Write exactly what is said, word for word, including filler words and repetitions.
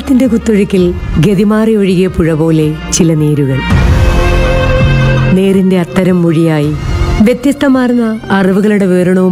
കാലത്തിന്റെ കുത്തൊഴുക്കിൽ ഗതിമാറി ഒഴുകിയ പുഴ പോലെ ചില നേരുകൾ. നേരിന്റെ അത്തരം മൊഴിയായി വ്യത്യസ്തമാർന്ന അറിവുകളുടെ വിവരണവും